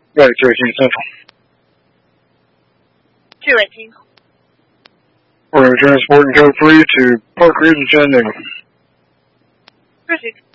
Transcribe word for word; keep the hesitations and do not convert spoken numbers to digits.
Right, two eighteen Central. two eighteen. We're going to be transporting code three to Park Ridge and Chattanooga. Proceed.